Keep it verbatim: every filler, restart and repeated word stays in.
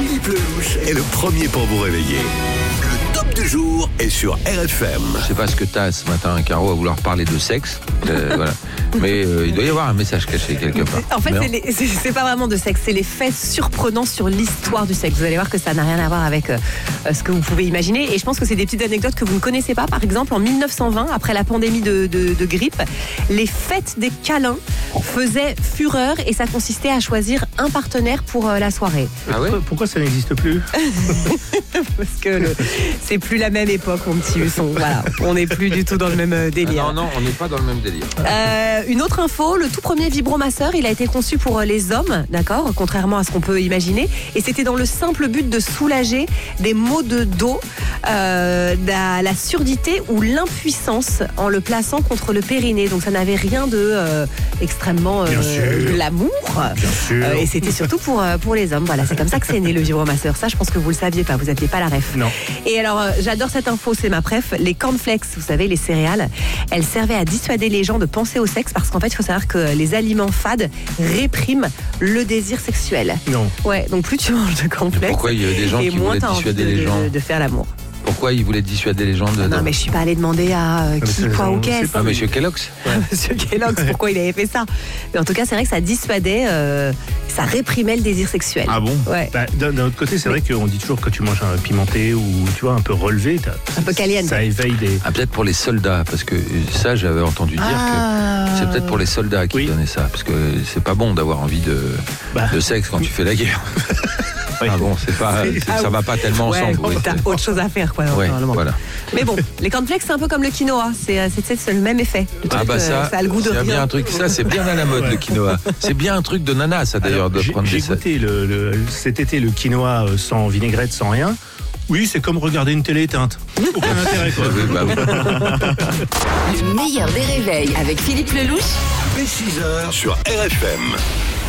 Philippe Lelouch est le premier pour vous réveiller. Le top du jour est sur R F M. Je sais pas ce que t'as ce matin, Caro, à vouloir parler de sexe. Euh, voilà. Mais euh, il doit y avoir un message caché quelque part. En fait, Mais c'est, les- c'est, c'est pas vraiment de sexe, c'est les faits surprenants sur l'histoire du sexe. Vous allez voir que ça n'a rien à voir avec euh, ce que vous pouvez imaginer. Et je pense que c'est des petites anecdotes que vous ne connaissez pas. Par exemple, en dix-neuf cent vingt, après la pandémie de, de, de grippe, les fêtes des câlins faisaient fureur et ça consistait à choisir un partenaire pour euh, la soirée. Ah ouais. Pourquoi ça n'existe plus? Parce que le- c'est plus la même époque, mon petit Husson. Voilà, on n'est plus du tout dans le même euh, Ah délire. non, non, on n'est pas dans le même délire. Euh, une autre info, le tout premier vibromasseur, il a été conçu pour euh, les hommes, d'accord, contrairement à ce qu'on peut imaginer, et c'était dans le simple but de soulager des maux de dos, euh, la, la surdité ou l'impuissance en le plaçant contre le périnée. Donc ça n'avait rien de euh, extrêmement Bien sûr. glamour. Bien sûr. Euh, et c'était surtout pour, euh, pour les hommes. Voilà, c'est comme ça que c'est né le vibromasseur. Ça, je pense que vous le saviez pas, vous n'aviez pas la ref. Non. Et alors, euh, j'adore cette info, c'est ma préf. Les cornflakes, vous savez, les céréales, elles servaient à dissuader les gens de penser au sexe parce qu'en fait, il faut savoir que les aliments fades répriment le désir sexuel. Non. Ouais, donc plus tu manges de cornflakes, Pourquoi il y a des gens et qui moins voulaient t'as envie dissuader de, les de- gens de faire l'amour. Pourquoi ils voulaient dissuader les gens de... Non, mais je suis pas allée demander à euh, mais qui, c'est- quoi on ou sait qu'est-ce. pas. Ah, monsieur Kellogg's. Monsieur Kellogg's, pourquoi il avait fait ça. Mais en tout cas, c'est vrai que ça dissuadait, euh, ça réprimait le désir sexuel. Ah bon? Ouais. Bah, d'un, d'un autre côté, c'est vrai qu'on dit toujours que quand tu manges un pimenté ou tu vois un peu relevé, t'as- Un peu caliente. ça éveille des. Ah, peut-être pour les soldats, parce que ça, j'avais entendu dire Ah. que c'est peut-être pour les soldats qui Oui. donnaient ça, parce que c'est pas bon d'avoir envie de, Bah. de sexe quand tu fais la guerre. Oui. Ah bon, c'est pas, C'est- c'est- Ah ça oui. va pas tellement Ouais, ensemble. oui. t'as autre chose à faire, quoi, Ouais, normalement. voilà. Mais bon, les cornflakes, c'est un peu comme le quinoa. C'est, euh, c'est, c'est le même effet. Le Ah truc, bah euh, ça, ça a le goût de c'est bien rien. un truc, ça c'est bien à la mode le quinoa. C'est bien un truc de nana ça d'ailleurs Alors, de j'ai, prendre j'ai des goûté le, le- cet été le quinoa euh, sans vinaigrette, sans rien. Oui, c'est comme regarder une télé éteinte. Aucun intérêt, quoi. Oui, bah oui. Le meilleur des réveils avec Philippe Lelouch. Dès six heures sur R F M.